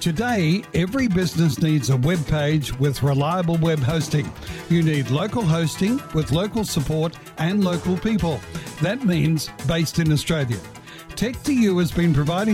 Today, every business needs a web page with reliable web hosting. You need local hosting with local support and local people. That means based in Australia. Tech2U has been providing